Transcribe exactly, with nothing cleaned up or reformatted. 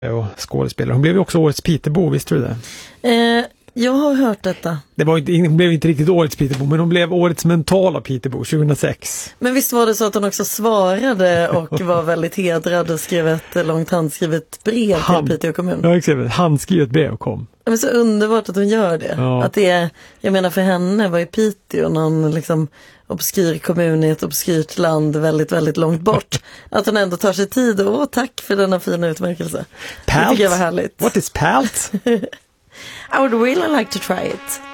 och skådespelare. Hon blev ju också årets Peterbo, visste du det? Eh, jag har hört detta. Det var inte, hon blev inte riktigt årets Peterbo, men hon blev årets mentala Peterbo tjugohundrasex. Men visst var det så att hon också svarade och var väldigt hedrad och skrev ett långt handskrivet brev Han, till Piteå kommun? Ja, exakt. Handskrivet brev kom. Men så underbart att hon gör det. Ja. Att det är, jag menar för henne var ju Piteå någon liksom obskyr kommun i ett obskyrt land väldigt, väldigt långt bort. Att hon ändå tar sig tid och åh, tack för denna fina utmärkelse. Palt? Det tycker jag var härligt. What is palt? I would really like to try it.